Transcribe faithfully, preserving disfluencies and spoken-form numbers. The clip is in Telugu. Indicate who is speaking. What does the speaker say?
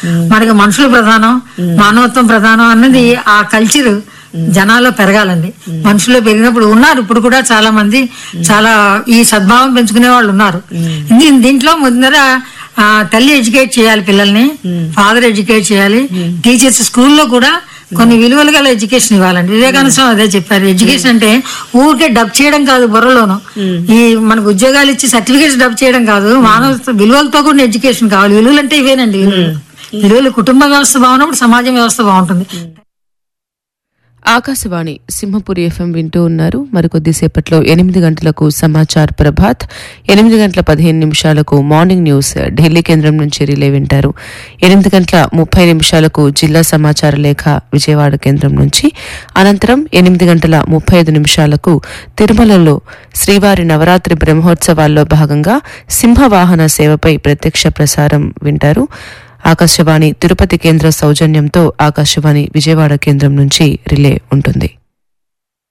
Speaker 1: మనకి మనుషులు ప్రధానం, మానవత్వం ప్రధానం అన్నది ఆ కల్చర్ జనాల్లో పెరగాలండి. మనుషుల్లో పెరిగినప్పుడు ఉన్నారు, ఇప్పుడు కూడా చాలా మంది చాలా ఈ సద్భావం పెంచుకునే వాళ్ళు ఉన్నారు. దీంట్లో ముందర తల్లి ఎడ్యుకేట్ చేయాలి పిల్లల్ని, ఫాదర్ ఎడ్యుకేట్ చేయాలి, టీచర్స్ స్కూల్లో కూడా కొన్ని విలువలు గల ఎడ్యుకేషన్ ఇవ్వాలండి. వివేకానంద స్వామి అదే చెప్పారు, ఎడ్యుకేషన్ అంటే ఊరికే డబ్ చేయడం కాదు, బుర్రలోను ఈ మనకు ఉద్యోగాలు ఇచ్చి సర్టిఫికేట్స్ డబ్ చేయడం కాదు, మానవ విలువలతో కూడిన ఎడ్యుకేషన్ కావాలి. విలువలు అంటే ఇవేనండి, విలువలు విలువలు కుటుంబ వ్యవస్థ బాగున్నప్పుడు సమాజం వ్యవస్థ బాగుంటుంది.
Speaker 2: ఆకాశవాణి సింహపురి ఎఫ్ఎం వింటూ ఉన్నారు. మరికొద్దిసేపట్లో ఎనిమిది గంటలకు సమాచార్ ప్రభాత్, ఎనిమిది గంటల పదిహేను నిమిషాలకు మార్నింగ్ న్యూస్ ఢిల్లీ కేంద్రం నుంచి రిలే వింటారు. ఎనిమిది గంటల ముప్పై నిమిషాలకు జిల్లా సమాచార లేఖ విజయవాడ కేంద్రం నుంచి. అనంతరం ఎనిమిది గంటల ముప్పై ఐదు నిమిషాలకు తిరుమలలో శ్రీవారి నవరాత్రి బ్రహ్మోత్సవాల్లో భాగంగా సింహవాహన సేవపై ప్రత్యక్ష ప్రసారం వింటారు. ఆకాశవాణి తిరుపతి కేంద్ర సౌజన్యంతో ఆకాశవాణి విజయవాడ కేంద్రం నుంచి రిలే ఉంటుంది.